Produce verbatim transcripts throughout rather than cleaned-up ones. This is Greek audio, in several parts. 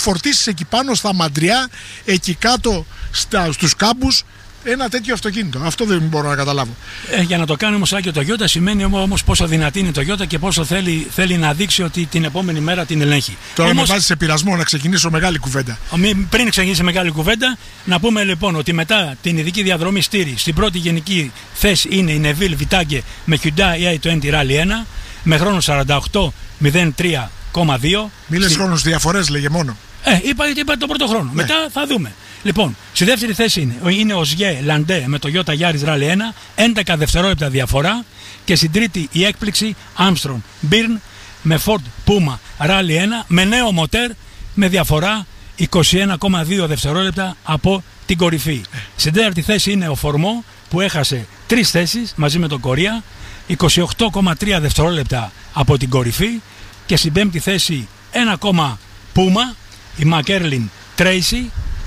φορτίσεις εκεί πάνω στα μαντριά, εκεί κάτω στα, στους κάμπους, ένα τέτοιο αυτοκίνητο. Αυτό δεν μπορώ να καταλάβω. Ε, για να το κάνει όμως και το Toyota σημαίνει όμως πόσο δυνατή είναι το Toyota και πόσο θέλει, θέλει να δείξει ότι την επόμενη μέρα την ελέγχει. Τώρα όμως, με βάζει σε πειρασμό να ξεκινήσω μεγάλη κουβέντα. Πριν ξεκινήσει μεγάλη κουβέντα, να πούμε λοιπόν ότι μετά την ειδική διαδρομή Στήρι, στην πρώτη γενική θέση είναι η Neville Vitange με Hyundai έι είκοσι Rally ένα με χρόνο σαράντα οκτώ μηδέν τρία κόμμα δύο. Μη λες χρόνους διαφορές, λέγε μόνο. Ε, είπα, είπα τον πρώτο χρόνο. Ναι. Μετά θα δούμε. Λοιπόν, στη δεύτερη θέση είναι, είναι ο Σγέ Λαντέ με το Toyota Yaris Rally ένα, έντεκα δευτερόλεπτα διαφορά. Και στην τρίτη η έκπληξη Armstrong Byrne με Ford Puma Rally ένα με νέο μοτέρ με διαφορά είκοσι ένα κόμμα δύο δευτερόλεπτα από την κορυφή. Στην τέταρτη θέση είναι ο Φορμό που έχασε τρεις θέσεις μαζί με τον Κορία, είκοσι οκτώ κόμμα τρία δευτερόλεπτα από την κορυφή. Και στην πέμπτη θέση ένα ακόμα Puma, η McErlin Tracy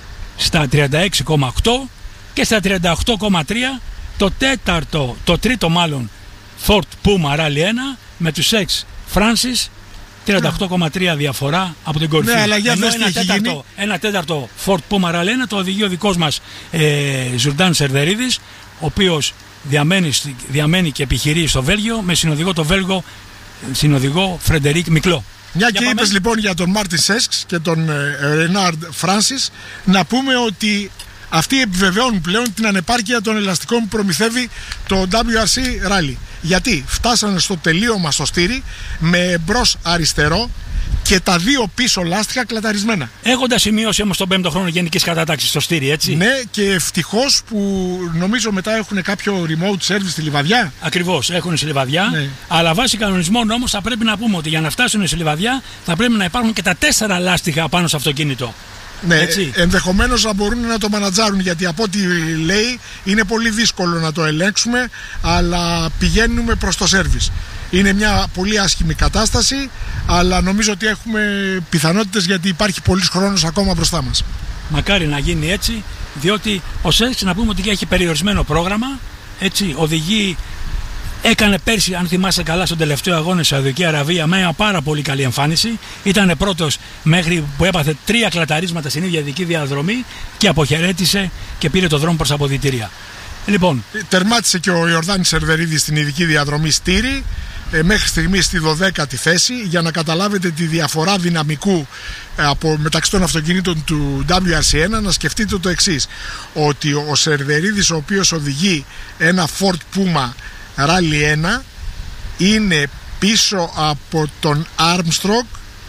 στα τριάντα έξι κόμμα οκτώ και στα τριάντα οκτώ κόμμα τρία το τέταρτο, το τρίτο μάλλον Ford Puma Rally ένα με τους X Francis τριάντα οκτώ κόμμα τρία διαφορά από την κορυφή. Ναι, αλλά για ενώ ένα, τέταρτο, ένα τέταρτο Ford Puma Rally ένα το οδηγεί ο δικός μας ε, Ζουρντάν Σερδερίδης, ο οποίος διαμένει, διαμένει και επιχειρεί στο Βέλγιο με συνοδηγό το Βέλγο συνοδηγό Φρεντερίκ Μικλό. Μια και είπες λοιπόν για τον Μάρτιν Σέσκς και τον Ρενάρντ Φράνσις, να πούμε ότι αυτοί επιβεβαιώνουν πλέον την ανεπάρκεια των ελαστικών που προμηθεύει το ντάμπλιου αρ σι Rally. Γιατί φτάσανε στο τελείωμα στο Στήρι με μπρος αριστερό και τα δύο πίσω λάστιχα κλαταρισμένα. Έχοντας σημειώσει όμως τον πέμπτο χρόνο γενικής κατατάξης στο Στήρι, έτσι. Ναι, και ευτυχώς που νομίζω μετά έχουν κάποιο remote service στη Λιβαδιά. Ακριβώς, έχουν στη Λιβαδιά. Ναι. Αλλά βάσει κανονισμών όμως θα πρέπει να πούμε ότι για να φτάσουν στη Λιβαδιά θα πρέπει να υπάρχουν και τα τέσσερα λάστιχα πάνω στο αυτοκίνητο. Ναι, ενδεχομένως να μπορούν να το μανατζάρουν, γιατί από ό,τι λέει είναι πολύ δύσκολο να το ελέγξουμε, αλλά πηγαίνουμε προς το σέρβις. Είναι μια πολύ άσχημη κατάσταση, αλλά νομίζω ότι έχουμε πιθανότητες, γιατί υπάρχει πολύς χρόνος ακόμα μπροστά μας. Μακάρι να γίνει έτσι, διότι ο ΣΕΚΣ, να πούμε ότι έχει περιορισμένο πρόγραμμα, έτσι, οδηγεί. Έκανε πέρσι, αν θυμάσαι καλά, στον τελευταίο αγώνα στη Σαουδική Αραβία με μια πάρα πολύ καλή εμφάνιση. Ήταν πρώτος μέχρι που έπαθε τρία κλαταρίσματα στην ίδια δική διαδρομή και αποχαιρέτησε και πήρε το δρόμο προς αποδυτήρια. Λοιπόν, τερμάτισε και ο Ιορδάνης Σερβερίδης στην ειδική διαδρομή Στήρι, ε, μέχρι στιγμή στη δωδέκατη θέση. Για να καταλάβετε τη διαφορά δυναμικού ε, από, μεταξύ των αυτοκινήτων του ντάμπλιου αρ σι ένα, να σκεφτείτε το εξής: ότι ο Σερβερίδης, ο οποίος οδηγεί ένα Ford Puma Rally ένα, είναι πίσω από τον Armstrong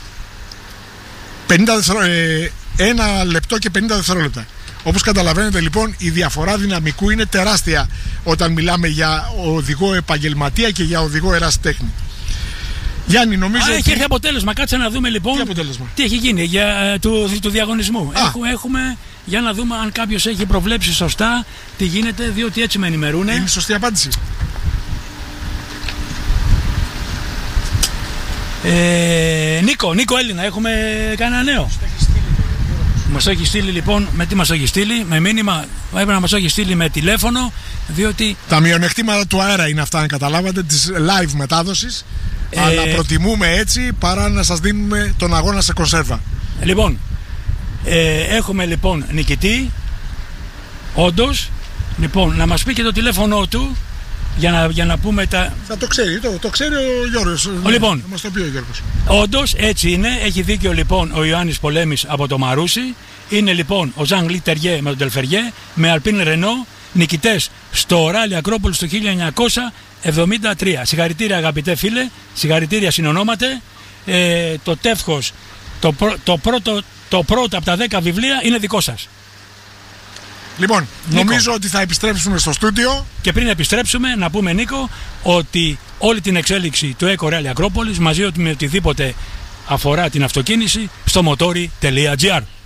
πενήντα δευτερόλεπτα, ε, ένα λεπτό και πενήντα δευτερόλεπτα. Όπως καταλαβαίνετε λοιπόν, η διαφορά δυναμικού είναι τεράστια όταν μιλάμε για οδηγό επαγγελματία και για οδηγό ερασιτέχνη. Γιάννη, νομίζω. Α, ότι... έχει έρθει αποτέλεσμα. Κάτσε να δούμε λοιπόν τι, αποτέλεσμα? τι έχει γίνει για, του, του διαγωνισμού. Έχουμε, έχουμε για να δούμε αν κάποιος έχει προβλέψει σωστά τι γίνεται, διότι έτσι με ενημερούν. Είναι σωστή απάντηση. Ε, Νίκο, Νίκο Έλληνα, έχουμε κανένα νέο? Μας το έχει στείλει λοιπόν, με τι μας το έχει στείλει? Με μήνυμα, έπρεπε να μας το έχει στείλει με τηλέφωνο, διότι... Τα μειονεκτήματα του αέρα είναι αυτά, αν καταλάβατε, της live μετάδοσης, ε... αλλά προτιμούμε έτσι παρά να σας δίνουμε τον αγώνα σε κονσέρβα. Λοιπόν, ε, έχουμε λοιπόν νικητή, όντως, λοιπόν, να μας πει και το τηλέφωνο του, για να, για να πούμε τα... Θα το ξέρει, το, το ξέρει ο Γιώργος. Ο, λοιπόν, θα μας το πει ο Γιώργος. Όντως έτσι είναι, έχει δίκιο λοιπόν ο Ιωάννης Πολέμης από το Μαρούσι. Είναι λοιπόν ο Ζαν Γκλίτεριέ με τον Τελφεριέ, με Αλπίν Ρενό, νικητές στο Ράλι Ακρόπολης το χίλια εννιακόσια εβδομήντα τρία. Συγχαρητήρια αγαπητέ φίλε, συγχαρητήρια συνονόματε. Ε, το τεύχος, το, πρω, το, πρώτο, το πρώτο από τα δέκα βιβλία είναι δικό σας. Λοιπόν, Νίκο, νομίζω ότι θα επιστρέψουμε στο στούντιο. Και πριν επιστρέψουμε, να πούμε Νίκο ότι όλη την εξέλιξη του Eco Rally Ακρόπολης μαζί με οτιδήποτε αφορά την αυτοκίνηση στο motori τελεία gr.